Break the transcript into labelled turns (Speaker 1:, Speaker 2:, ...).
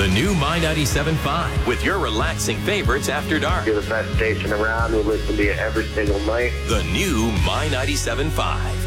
Speaker 1: The new My 97.5 with your relaxing favorites after dark.
Speaker 2: You're the best station around. We listen to you every single night.
Speaker 1: The new My 97.5.